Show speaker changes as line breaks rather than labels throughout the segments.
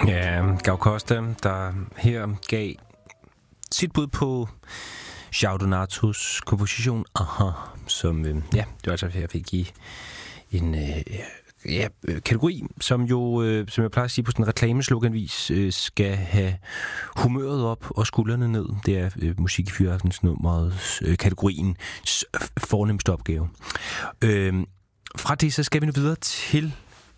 Ja, Gal Costa, der her gav sit bud på João Donatos komposition Aha, som det var altså her fik i en kategori, som jeg plejer at sige på sådan en reklamesloganvis, skal have humøret op og skuldrene ned. Det er musik i Fyraftens nummeret kategorien fornemmeste opgave. Fra det så skal vi nu videre til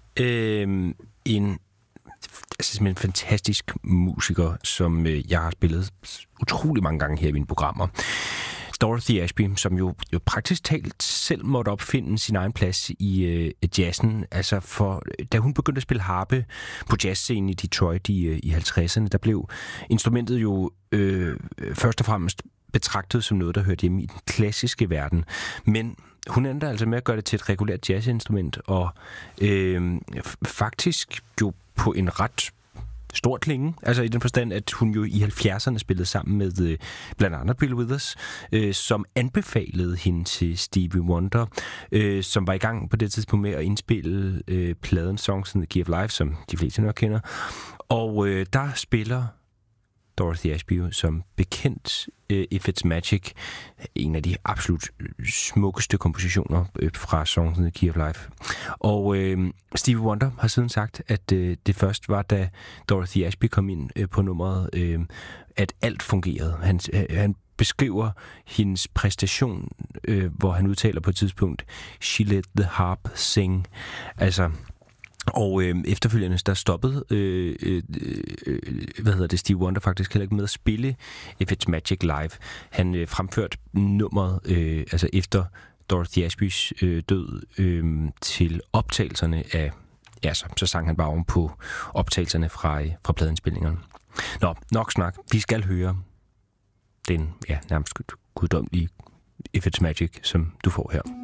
en fantastisk musiker, som jeg har spillet utrolig mange gange her i mine programmer. Dorothy Ashby, som jo praktisk talt selv måtte opfinde sin egen plads i jazzen. Altså da hun begyndte at spille harpe på jazzscenen i Detroit i 50'erne, der blev instrumentet jo først og fremmest betragtet som noget, der hørte hjemme i den klassiske verden. Men hun endte altså med at gøre det til et regulært jazzinstrument, og faktisk jo på en ret stor klinge, altså i den forstand, at hun jo i 70'erne spillede sammen med blandt andet Bill Withers, som anbefalede hende til Stevie Wonder, som var i gang på det tidspunkt med at indspille pladen Songs in the Key of Life, som de fleste nok kender. Og der spiller Dorothy Ashby som bekendt If It's Magic, en af de absolut smukkeste kompositioner fra Songs in the Key of Life. Og Stevie Wonder har siden sagt, at det først var, da Dorothy Ashby kom ind på nummeret, at alt fungerede. Han beskriver hendes præstation, hvor han udtaler på et tidspunkt, "She let the harp sing." Altså, og efterfølgende, der stoppede Stevie Wonder faktisk heller ikke med at spille If It's Magic live. Han fremførte nummeret, altså efter Dorothy Ashbys død, til optagelserne af, så sang han bare oven på optagelserne fra pladeindspilningerne. Nå, nok snak. Vi skal høre den, nærmest guddommelige If It's Magic, som du får her.